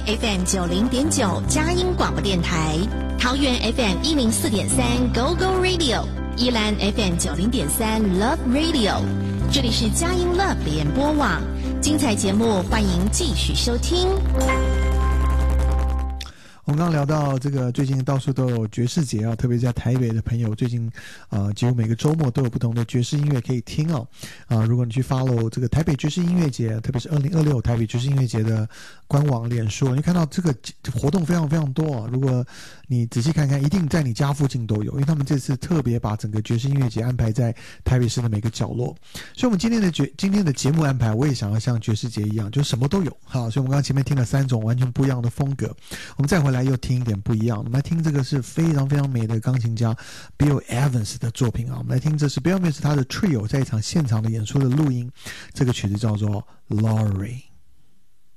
FM 90.9佳音广播电台，桃园 FM 104.3 Go Go Radio， 宜兰 FM 90.3 Love Radio， 这里是佳音 Love 联播网，精彩节目欢迎继续收听。 我们刚刚聊到这个，最近到处都有爵士节啊，特别在台北的朋友，最近几乎每个周末都有不同的爵士音乐可以听哦。如果你去 follow 这个台北爵士音乐节，特别是2026台北爵士音乐节的官网脸书，你看到这个活动非常非常多啊。如果你仔细看看，一定在你家附近都有，因为他们这次特别把整个爵士音乐节安排在台北市的每个角落。所以我们今天的节目安排，我也想要像爵士节一样，就什么都有。好，所以我们刚刚前面听了3种完全不一样的风格，我们再回来又听一点不一样。我们来听这个是非常非常美的钢琴家 Bill Evans 的作品啊。我们来听，这是 Bill Evans 他的 Trio 在一场现场的演出的录音，这个曲子叫做 Laurie。